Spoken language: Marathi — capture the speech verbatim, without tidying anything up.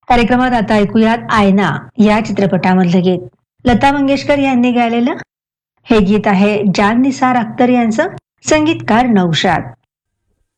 कार्यक्रमात आता ऐकूयात आयना या चित्रपटामधलं गीत. लता मंगेशकर यांनी गायलेलं हे गीत आहे जान निसार अख्तर यांचं, संगीतकार नौशाद.